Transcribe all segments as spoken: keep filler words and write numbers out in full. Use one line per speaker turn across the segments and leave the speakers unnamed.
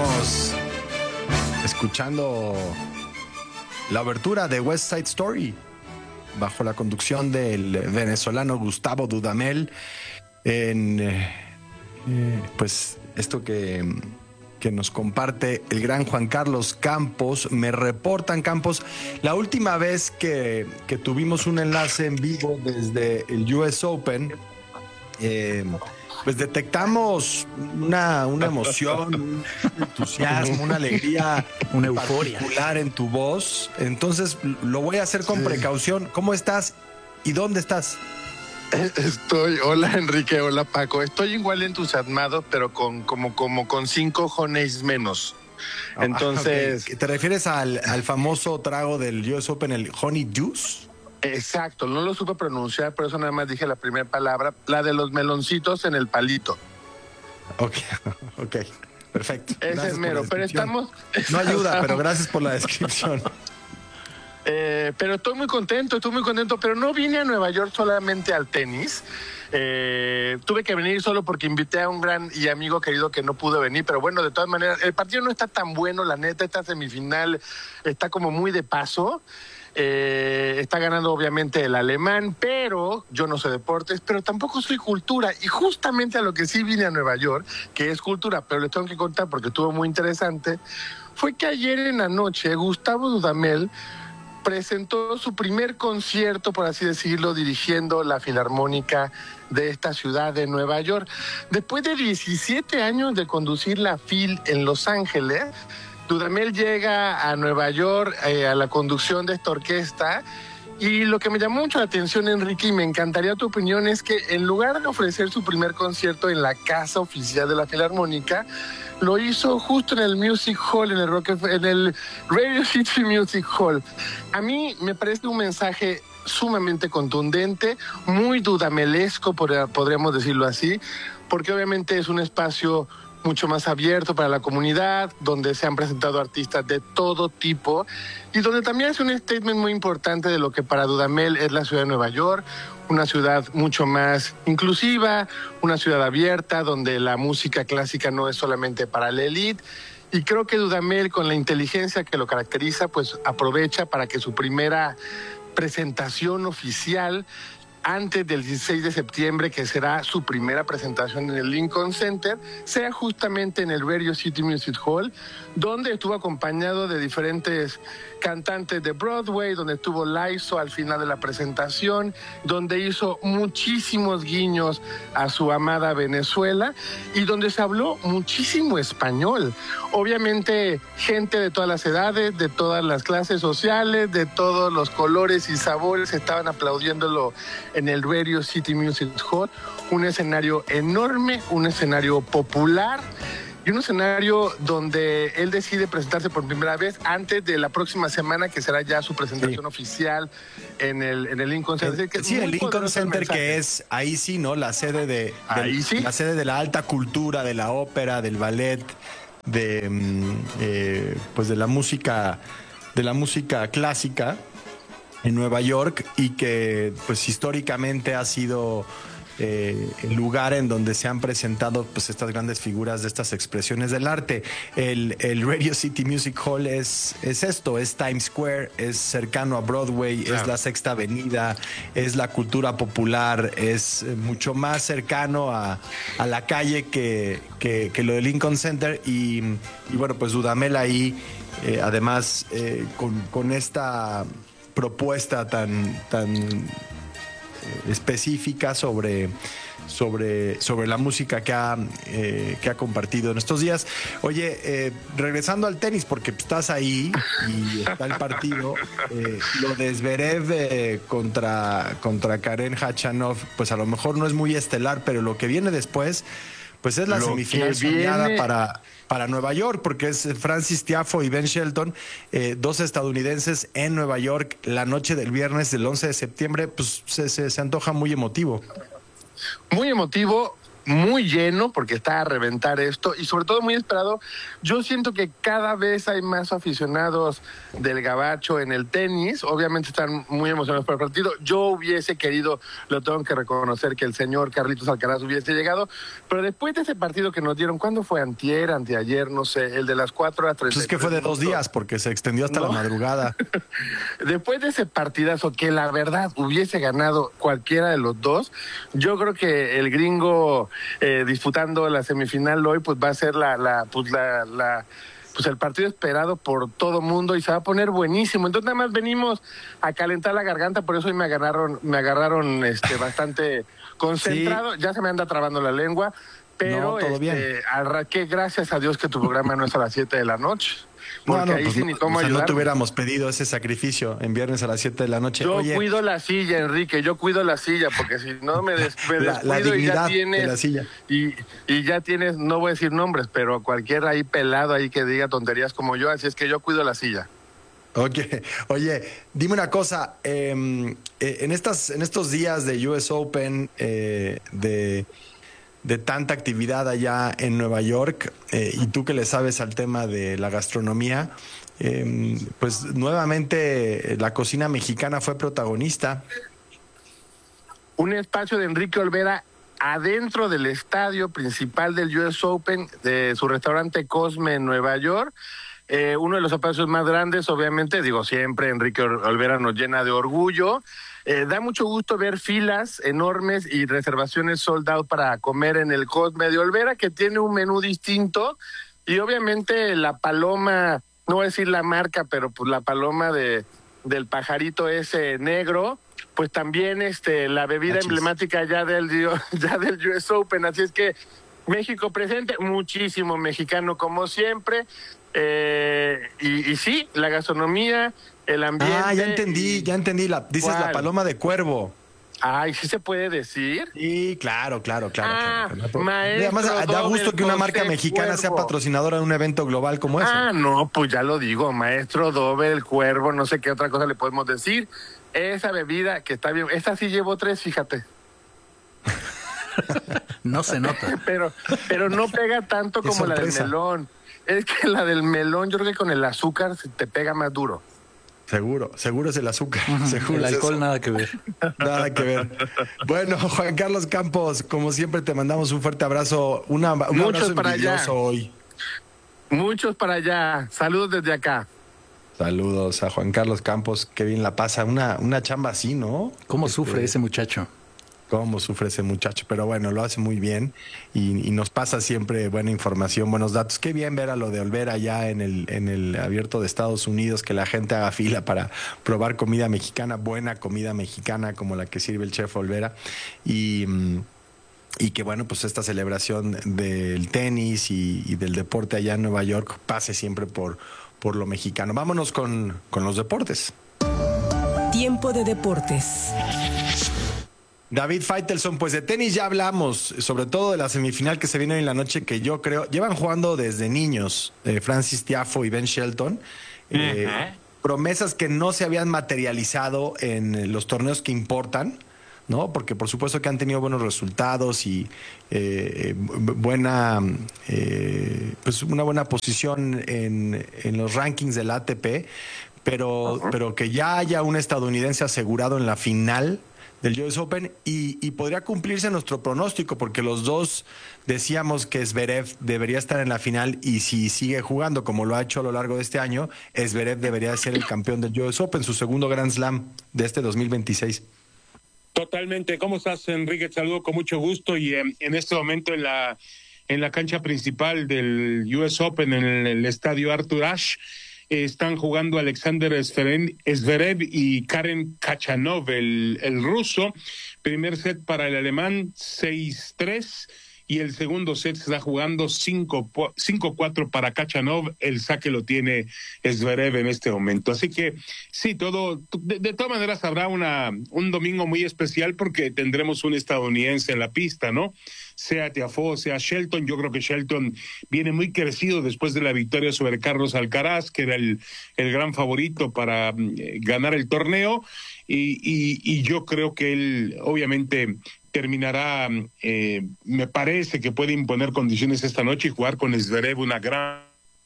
Estamos escuchando la obertura de West Side Story bajo la conducción del venezolano Gustavo Dudamel en eh, pues esto que, que nos comparte el gran Juan Carlos Campos. Me reportan, Campos, la última vez que, que tuvimos un enlace en vivo desde el U S Open, eh, pues detectamos una, una emoción, un entusiasmo, una alegría,
una euforia
particular en tu voz. Entonces lo voy a hacer con sí. precaución. ¿Cómo estás y dónde estás?
Estoy, hola Enrique, hola Paco. Estoy igual entusiasmado, pero con como, como con cinco joneys menos. Entonces,
okay. ¿Te refieres al, al famoso trago del U S Open, el Honey Juice?
Exacto, no lo supe pronunciar, por eso nada más dije la primera palabra, la de los meloncitos en el palito.
Ok, ok, perfecto.
Ese es mero, pero estamos...
No ayuda, pero gracias por la descripción.
Eh, pero estoy muy contento, estoy muy contento, pero no vine a Nueva York solamente al tenis. Eh, tuve que venir solo porque invité a un gran y amigo querido que no pudo venir, pero bueno, de todas maneras, el partido no está tan bueno, la neta, esta semifinal está como muy de paso. Eh, está ganando obviamente el alemán, pero yo no sé deportes, pero tampoco soy cultura, y justamente a lo que sí vine a Nueva York, que es cultura, pero les tengo que contar porque estuvo muy interesante, fue que ayer en la noche Gustavo Dudamel presentó su primer concierto, por así decirlo, dirigiendo la Filarmónica de esta ciudad de Nueva York. Después de diecisiete años de conducir la Phil en Los Ángeles, Dudamel llega a Nueva York eh, a la conducción de esta orquesta, y lo que me llamó mucho la atención, Enrique, y me encantaría tu opinión, es que en lugar de ofrecer su primer concierto en la casa oficial de la Filarmónica, lo hizo justo en el Music Hall, en el, Rockefeller, en el Radio City Music Hall. A mí me parece un mensaje sumamente contundente, muy dudamelesco, podríamos decirlo así, porque obviamente es un espacio mucho más abierto para la comunidad, donde se han presentado artistas de todo tipo y donde también es un statement muy importante de lo que para Dudamel es la ciudad de Nueva York, una ciudad mucho más inclusiva, una ciudad abierta, donde la música clásica no es solamente para la élite. Y creo que Dudamel, con la inteligencia que lo caracteriza, pues aprovecha para que su primera presentación oficial antes del dieciséis de septiembre, que será su primera presentación en el Lincoln Center, sea justamente en el Radio City Music Hall, donde estuvo acompañado de diferentes cantantes de Broadway, donde estuvo Laiso al final de la presentación, donde hizo muchísimos guiños a su amada Venezuela y donde se habló muchísimo español. Obviamente, gente de todas las edades, de todas las clases sociales, de todos los colores y sabores estaban aplaudiéndolo en el Radio City Music Hall, un escenario enorme, un escenario popular y un escenario donde él decide presentarse por primera vez antes de la próxima semana, que será ya su presentación sí. oficial en el, en el Lincoln Center. Que
sí, el Lincoln Center, que es ahí sí, ¿no? La sede de,
ahí
de
sí.
la sede de la alta cultura, de la ópera, del ballet, de eh, pues de la música, de la música clásica en Nueva York, y que pues históricamente ha sido eh, el lugar en donde se han presentado pues estas grandes figuras de estas expresiones del arte. El, el Radio City Music Hall es, es esto, es Times Square, es cercano a Broadway, claro. Es la Sexta Avenida, es la cultura popular, es mucho más cercano a, a la calle que, que, que lo de Lincoln Center, y, y bueno, pues Dudamel ahí, eh, además eh, con, con esta propuesta tan, tan eh, específica sobre, sobre, sobre la música que ha, eh, que ha compartido en estos días. Oye, eh, regresando al tenis, porque estás ahí y está el partido, eh, lo de Zverev eh, contra, contra Karen Khachanov, pues a lo mejor no es muy estelar, pero lo que viene después, pues es la
Lo
semifinal soñada viene... para, para Nueva York, porque es Francis Tiafoe y Ben Shelton, eh, dos estadounidenses en Nueva York, la noche del viernes del once de septiembre, pues se, se, se antoja muy emotivo.
Muy emotivo. muy lleno porque está a reventar esto y sobre todo muy esperado. Yo siento que cada vez hay más aficionados del gabacho en el tenis. Obviamente están muy emocionados por el partido. Yo hubiese querido, lo tengo que reconocer, que el señor Carlitos Alcaraz hubiese llegado, pero después de ese partido que nos dieron, ¿cuándo fue? Antier, anteayer, no sé, el de las cuatro a tres.
Pues es que fue de dos días porque se extendió hasta ¿no? la madrugada.
Después de ese partidazo que la verdad hubiese ganado cualquiera de los dos, yo creo que el gringo eh, disputando la semifinal hoy pues va a ser la, la, pues la, la pues el partido esperado por todo mundo y se va a poner buenísimo. Entonces nada más venimos a calentar la garganta, por eso hoy me agarraron, me agarraron este bastante concentrado, sí. Ya se me anda trabando la lengua, pero no, todo este, bien. Arranqué, gracias a Dios que tu programa no es a las siete de la noche. Porque
no, no,
ahí
pues
sí
no,
ni cómo
o sea,
ayudar.
No te hubiéramos pedido ese sacrificio en viernes a las siete de la noche.
Yo
Oye,
cuido la silla, Enrique, yo cuido la silla, porque si no me, des, me
la,
descuido
la dignidad
y ya tienes,
de la silla.
Y, y ya tienes, no voy a decir nombres, pero cualquier ahí pelado ahí que diga tonterías como yo, así es que yo cuido la silla.
Okay. Oye, dime una cosa, eh, en, estas, en estos días de U S Open, eh, de... de tanta actividad allá en Nueva York, eh, y tú que le sabes al tema de la gastronomía, eh, pues nuevamente la cocina mexicana fue protagonista.
Un espacio de Enrique Olvera adentro del estadio principal del U S Open, de su restaurante Cosme en Nueva York. Eh, uno de los espacios más grandes, obviamente, digo, siempre Enrique Olvera nos llena de orgullo. Eh, da mucho gusto ver filas enormes y reservaciones sold out para comer en el Cosme de Olvera, que tiene un menú distinto. Y obviamente la paloma, no voy a decir la marca, pero pues la paloma de del pajarito ese negro, pues también este la bebida Achis. emblemática ya del, ya del U S Open. Así es que México presente, muchísimo mexicano como siempre. Eh, y, y sí, la gastronomía, el ambiente.
Ah, ya entendí, ya entendí. La, dices ¿cuál? La paloma de cuervo.
Ay, ¿sí se puede decir?
Sí, claro, claro, claro.
Ah,
claro.
Maestro,
además, da gusto que una marca mexicana
Cuervo.
sea patrocinadora de un evento global como ese.
Ah, no, pues ya lo digo, Maestro Doble, el Cuervo, no sé qué otra cosa le podemos decir. Esa bebida que está bien, esta sí llevo tres, fíjate.
No se nota.
Pero, pero no pega tanto como la del melón. Es que la del melón, yo creo que con el azúcar te pega más duro.
Seguro, seguro es el azúcar. Uh-huh. Seguro
el
es
alcohol
eso.
Nada que ver.
Nada que ver. Bueno, Juan Carlos Campos, como siempre te mandamos un fuerte abrazo. Una, un
Muchos
abrazo
para allá.
Hoy.
Muchos para allá. Saludos desde acá.
Saludos a Juan Carlos Campos, qué bien la pasa. Una, una chamba así, ¿no?
¿Cómo
este,
sufre ese muchacho?
Cómo sufre ese muchacho, pero bueno, lo hace muy bien y, y nos pasa siempre buena información, buenos datos. Qué bien ver a lo de Olvera allá en el, en el abierto de Estados Unidos, que la gente haga fila para probar comida mexicana, buena comida mexicana como la que sirve el chef Olvera. Y, y que bueno, pues esta celebración del tenis y, y del deporte allá en Nueva York pase siempre por, por lo mexicano. Vámonos con, con los deportes.
Tiempo de deportes.
David Faitelson, pues de tenis ya hablamos, sobre todo de la semifinal que se viene hoy en la noche, que yo creo, llevan jugando desde niños, eh, Francis Tiafoe y Ben Shelton, eh, uh-huh. promesas que no se habían materializado en los torneos que importan, ¿no? Porque por supuesto que han tenido buenos resultados y eh, buena, eh, pues una buena posición en, en los rankings del A T P, pero, uh-huh. pero que ya haya un estadounidense asegurado en la final del U S Open y, y podría cumplirse nuestro pronóstico porque los dos decíamos que Zverev debería estar en la final y si sigue jugando como lo ha hecho a lo largo de este año, Zverev debería ser el campeón del U S Open, su segundo Grand Slam de este dos mil veintiséis.
Totalmente. ¿Cómo estás, Enrique? Te saludo con mucho gusto y eh, en este momento en la en la cancha principal del U S Open en el, el estadio Arthur Ashe están jugando Alexander Zverev y Karen Khachanov, el, el ruso. Primer set para el alemán, seis tres. Y el segundo set se está jugando cinco cuatro para Khachanov. El saque lo tiene Zverev en este momento. Así que sí, todo de, de todas maneras habrá una un domingo muy especial porque tendremos un estadounidense en la pista, ¿no? Sea Tiafoe, sea Shelton. Yo creo que Shelton viene muy crecido después de la victoria sobre Carlos Alcaraz, que era el, el gran favorito para eh, ganar el torneo. Y, y, y yo creo que él, obviamente, terminará, eh, me parece que puede imponer condiciones esta noche y jugar con Zverev una gran...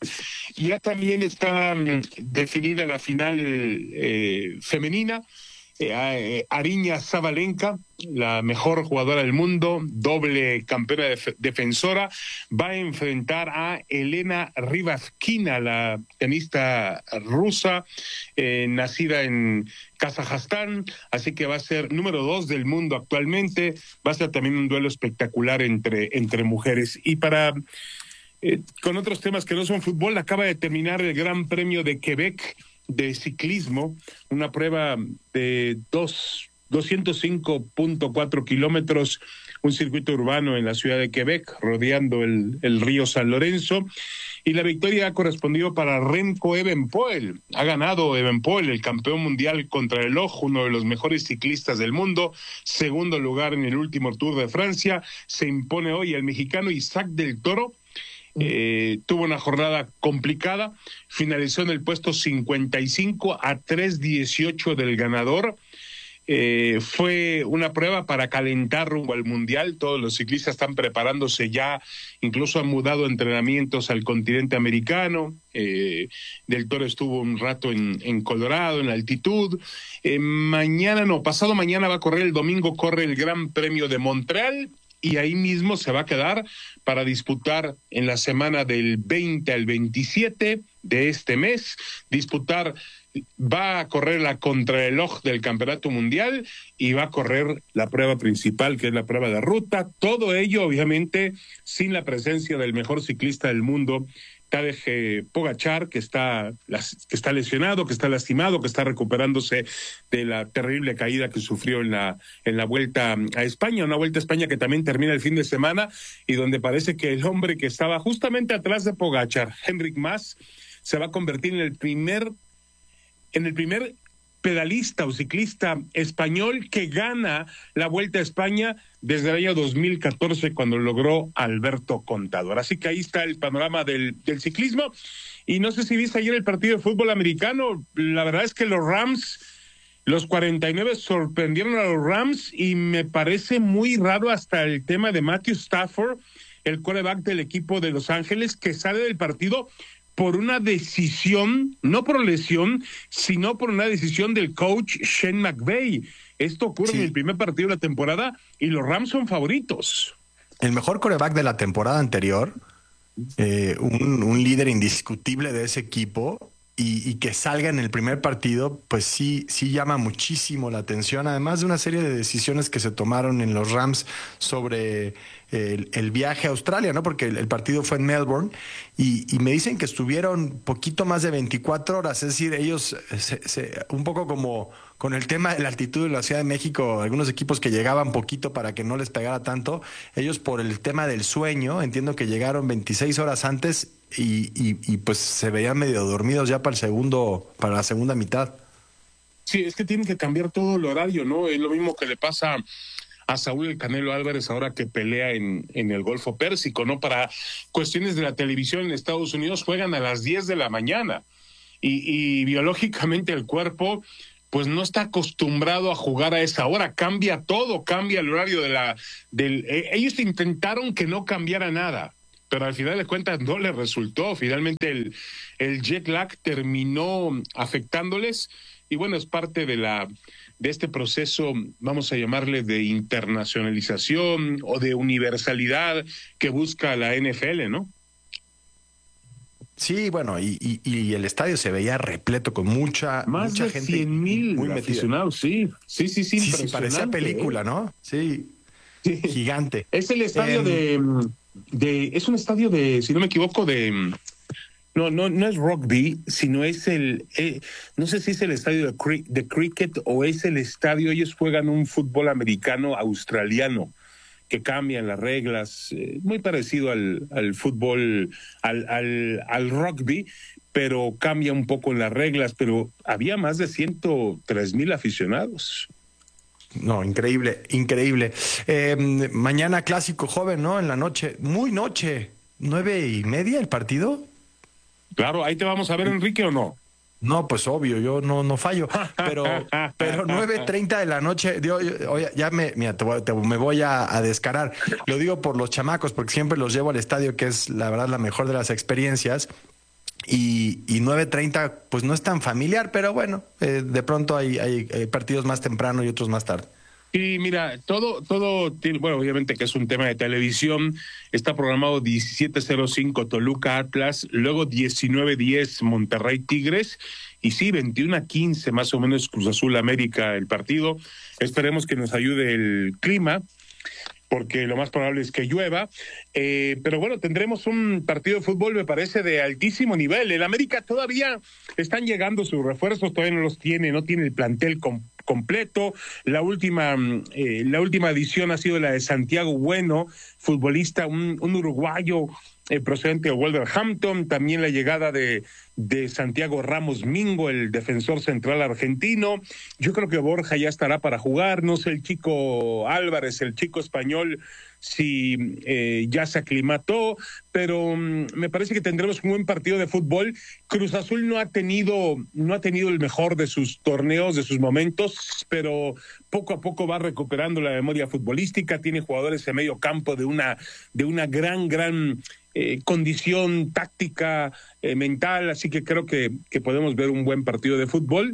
Ya también está mm, definida la final eh, femenina. Eh, Ariña Sabalenka, la mejor jugadora del mundo, doble campeona def- defensora, va a enfrentar a Elena Rybakina, la tenista rusa, eh, nacida en Kazajstán, así que va a ser número dos del mundo actualmente. Va a ser también un duelo espectacular entre, entre mujeres. Y para... Eh, con otros temas que no son fútbol, acaba de terminar el Gran Premio de Quebec de ciclismo, una prueba de dos, doscientos cinco punto cuatro kilómetros, un circuito urbano en la ciudad de Quebec, rodeando el, el río San Lorenzo, y la victoria ha correspondido para Remco Evenepoel. Ha ganado Evenepoel, el campeón mundial contrarreloj, uno de los mejores ciclistas del mundo, segundo lugar en el último Tour de Francia. Se impone hoy el mexicano Isaac del Toro. Eh, tuvo una jornada complicada, finalizó en el puesto cincuenta y cinco a tres dieciocho del ganador. Eh, fue una prueba para calentar rumbo al Mundial. Todos los ciclistas están preparándose ya, incluso han mudado entrenamientos al continente americano. Eh, Del Toro estuvo un rato en, en Colorado, en la altitud. Eh, mañana, no, pasado mañana va a correr, el domingo corre el Gran Premio de Montreal, y ahí mismo se va a quedar para disputar en la semana del veinte al veintisiete de este mes, disputar, va a correr la contrarreloj del Campeonato Mundial y va a correr la prueba principal, que es la prueba de ruta. Todo ello, obviamente, sin la presencia del mejor ciclista del mundo, Tadej Pogačar, que está, que está lesionado, que está lastimado, que está recuperándose de la terrible caída que sufrió en la, en la Vuelta a España, una Vuelta a España que también termina el fin de semana y donde parece que el hombre que estaba justamente atrás de Pogačar, Enric Mas, se va a convertir en el primer, en el primer pedalista o ciclista español que gana la Vuelta a España desde el año dos mil catorce, cuando logró Alberto Contador. Así que ahí está el panorama del, del ciclismo. Y no sé si viste ayer el partido de fútbol americano. La verdad es que los Rams, los cuarenta y nueve, sorprendieron a los Rams, y me parece muy raro hasta el tema de Matthew Stafford, el quarterback del equipo de Los Ángeles, que sale del partido por una decisión, no por lesión, sino por una decisión del coach Shane McVay. Esto ocurre sí. en el primer partido de la temporada y los Rams son favoritos.
El mejor quarterback de la temporada anterior, eh, un, un líder indiscutible de ese equipo, y, y que salga en el primer partido, pues sí, sí llama muchísimo la atención, además de una serie de decisiones que se tomaron en los Rams sobre el, el viaje a Australia, ¿no? Porque el, el partido fue en Melbourne, y, y me dicen que estuvieron poquito más de veinticuatro horas, es decir, ellos se, se, un poco como con el tema de la altitud de la Ciudad de México, algunos equipos que llegaban poquito para que no les pegara tanto, ellos por el tema del sueño, entiendo que llegaron veintiséis horas antes y, y, y pues se veían medio dormidos ya para el segundo, para la segunda mitad.
Sí, es que tienen que cambiar todo el horario, ¿no? Es lo mismo que le pasa a Saúl El Canelo Álvarez ahora que pelea en, en el Golfo Pérsico, ¿no? Para cuestiones de la televisión en Estados Unidos juegan a las diez de la mañana y, y biológicamente el cuerpo pues no está acostumbrado a jugar a esa hora, cambia todo, cambia el horario de la... del. Eh, ellos intentaron que no cambiara nada, pero al final de cuentas no les resultó. Finalmente el, el jet lag terminó afectándoles, y bueno, es parte de la de este proceso, vamos a llamarle, de internacionalización o de universalidad que busca la N F L, ¿no?
Sí, bueno, y, y, y el estadio se veía repleto con mucha,
Más
mucha
de
gente.
cien mil
muy
aficionados, sí. Sí, sí, sí,
sí, sí, parecía película,
¿eh?
¿no? Sí,
sí.
Gigante.
Es el estadio eh, de, de... Es un estadio de, si no me equivoco, de... No, no, no es rugby, sino es el... Eh, no sé si es el estadio de, cri, de cricket o es el estadio... Ellos juegan un fútbol americano australiano, que cambian las reglas, eh, muy parecido al, al fútbol, al, al, al rugby, pero cambia un poco en las reglas, pero había más de ciento tres mil aficionados.
No, increíble, increíble. Eh, mañana clásico joven, ¿no? En la noche, muy noche, nueve y media el partido.
Claro, ahí te vamos a ver, Enrique, ¿o no?
No, pues obvio, yo no, no fallo, pero, pero nueve treinta de la noche, yo, yo, oye, ya me, mira, te voy, te, me voy a, a descarar. Lo digo por los chamacos, porque siempre los llevo al estadio, que es la verdad la mejor de las experiencias. Y, y nueve treinta, pues no es tan familiar, pero bueno, eh, de pronto hay, hay, hay partidos más temprano y otros más tarde.
Y mira, todo, todo tiene, bueno, obviamente que es un tema de televisión, está programado diecisiete cero cinco Toluca Atlas, luego diecinueve diez Monterrey Tigres, y sí, veintiuno a quince más o menos Cruz Azul América el partido. Esperemos que nos ayude el clima, porque lo más probable es que llueva, eh, pero bueno, tendremos un partido de fútbol, me parece, de altísimo nivel. El América todavía están llegando sus refuerzos, todavía no los tiene, no tiene el plantel com- completo. La última, eh, la última edición ha sido la de Santiago Bueno, futbolista, un, un uruguayo eh, procedente de Wolverhampton, también la llegada de, de Santiago Ramos Mingo, el defensor central argentino. Yo creo que Borja ya estará para jugar, no sé el chico Álvarez, el chico español, si eh, ya se aclimató, pero um, me parece que tendremos un buen partido de fútbol. Cruz Azul no ha tenido, no ha tenido el mejor de sus torneos, de sus momentos, pero poco a poco va recuperando la memoria futbolística, tiene jugadores en medio campo de una, de una gran, gran eh, condición táctica, eh, mental, así que creo que, que podemos ver un buen partido de fútbol.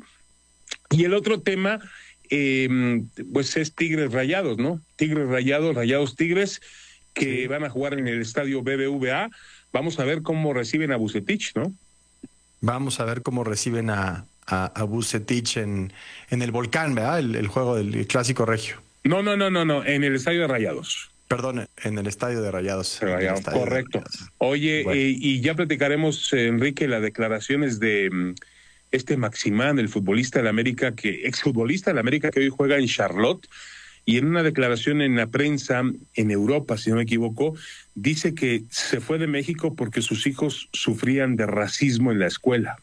Y el otro tema, eh, pues es Tigres Rayados, ¿no? Tigres Rayados, Rayados Tigres, que sí van a jugar en el estadio B B V A. Vamos a ver cómo reciben a Vucetich, ¿no?
Vamos a ver cómo reciben a, a, a Vucetich en, en el Volcán, ¿verdad? El, el juego del el clásico regio.
No, no, no, no, no, en el estadio de Rayados.
Perdón, en el estadio de Rayados.
Rayados, correcto. De Rayados. Oye, bueno. eh, y ya platicaremos, eh, Enrique, las declaraciones de um, este Maximán, el futbolista de la América, que exfutbolista de la América que hoy juega en Charlotte, y en una declaración en la prensa en Europa, si no me equivoco, dice que se fue de México porque sus hijos sufrían de racismo en la escuela.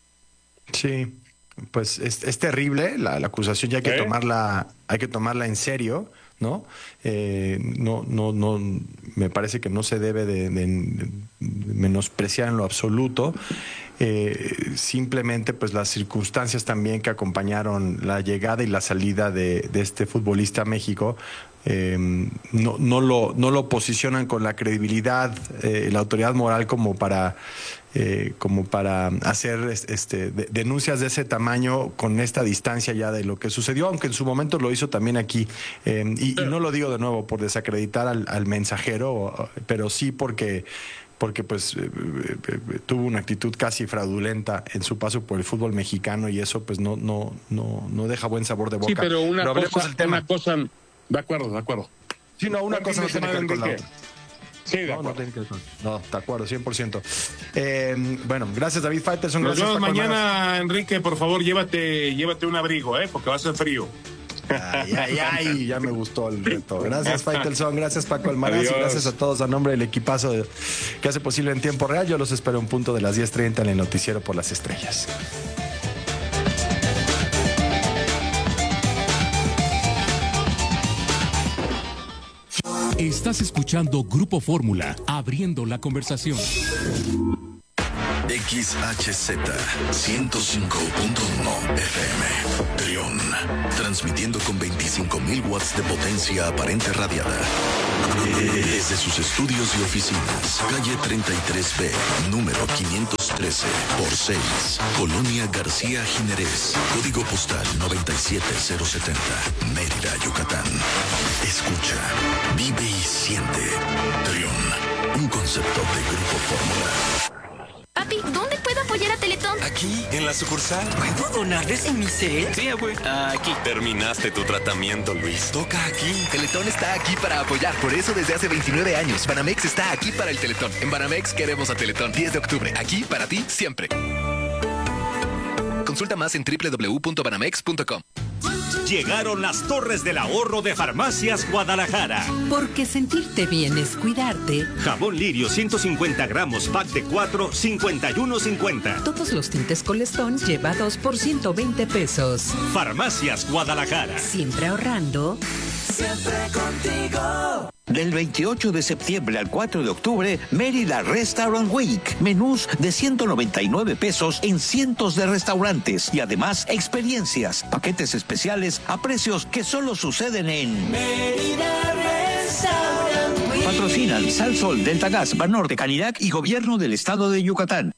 Sí, pues es, es terrible la, la acusación, ya hay que ¿Eh? tomarla, hay que tomarla en serio, ¿no? Eh, no, no, no, me parece que no se debe de, de, de menospreciar en lo absoluto. Eh, simplemente pues las circunstancias también que acompañaron la llegada y la salida de, de este futbolista a México eh, no, no, lo, no lo posicionan con la credibilidad, eh, la autoridad moral como para eh, como para hacer este, de, denuncias de ese tamaño con esta distancia ya de lo que sucedió, aunque en su momento lo hizo también aquí, eh, y, y no lo digo de nuevo por desacreditar al, al mensajero, pero sí porque porque pues eh, eh, tuvo una actitud casi fraudulenta en su paso por el fútbol mexicano, y eso pues no no no no deja buen sabor de boca.
Sí, pero una
pero
cosa, una cosa, de acuerdo, de acuerdo.
Sí, no, una cosa no tiene que ver con la otra.
Sí, de
no,
acuerdo.
No, tiene que ver con... no, de acuerdo, cien por ciento. Eh, bueno, gracias David Faitelson.
Nos
gracias
vemos
Paco
mañana,
Almaraz.
Enrique, por favor, llévate, llévate un abrigo, ¿eh? Porque va a ser frío.
Ay, ay, ay, ya me gustó el reto. Gracias, Faitelson. Gracias, Paco Almaraz.
Adiós.
Y gracias a todos a nombre del equipazo de, que hace posible en tiempo real. Yo los espero un punto de las diez treinta en el Noticiero por las Estrellas.
Estás escuchando Grupo Fórmula, abriendo la conversación.
X H Z ciento cinco punto uno F M Trión, transmitiendo con veinticinco mil watts de potencia aparente radiada desde sus estudios y oficinas, calle treinta y tres B, número quinientos trece por seis, Colonia García Jiménez, código postal noventa y siete cero setenta, Mérida, Yucatán. Escucha, vive y siente. Trión, un concepto de Grupo Fórmula.
Papi, ¿dónde puedo apoyar a Teletón?
Aquí, en la sucursal.
¿Puedo donarles en mi cel?
Sí, abue.
Aquí.
Terminaste tu tratamiento, Luis. Toca aquí.
Teletón está aquí para apoyar. Por eso desde hace veintinueve años, Banamex está aquí para el Teletón. En Banamex queremos a Teletón. diez de octubre. Aquí para ti siempre. Consulta más en doble u doble u doble u punto banamex punto com.
Llegaron las Torres del Ahorro de Farmacias Guadalajara.
Porque sentirte bien es cuidarte.
Jabón Lirio ciento cincuenta gramos, pack de cuatro, cincuenta y uno cincuenta.
Todos los tintes Colestón lleva dos por ciento veinte pesos.
Farmacias Guadalajara.
Siempre ahorrando.
Siempre contigo. Del veintiocho de septiembre al cuatro de octubre, Mérida Restaurant Week. Menús de ciento noventa y nueve pesos en cientos de restaurantes. Y además, experiencias, paquetes especiales a precios que solo suceden en Mérida Restaurant Week. Patrocinan Sal Sol, Delta Gas, Banorte, Canirac y Gobierno del Estado de Yucatán.